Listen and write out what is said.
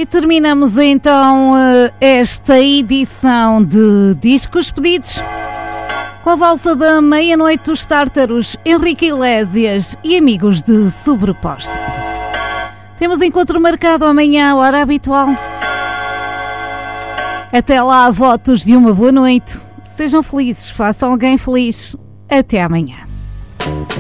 E terminamos então esta edição de Discos Pedidos com a valsa da meia-noite dos Tártaros, Henrique Iglesias e Amigos de Sobreposta. Temos encontro marcado amanhã, hora habitual. Até lá, votos de uma boa noite. Sejam felizes, façam alguém feliz. Até amanhã.